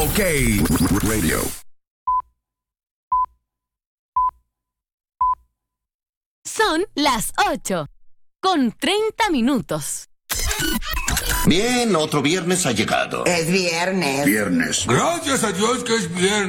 OK Radio. Son las 8:30. Bien, otro viernes ha llegado. Es viernes. Viernes. Gracias a Dios que es viernes.